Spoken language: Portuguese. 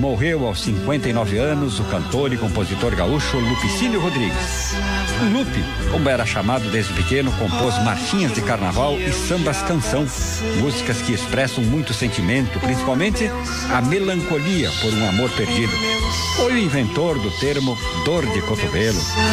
Morreu aos 59 anos o cantor e compositor gaúcho Lupicínio Rodrigues. Lupe, como era chamado desde pequeno, compôs marchinhas de carnaval e sambas canção, músicas que expressam muito sentimento, principalmente a melancolia por um amor perdido. Foi o inventor do termo dor de cotovelo.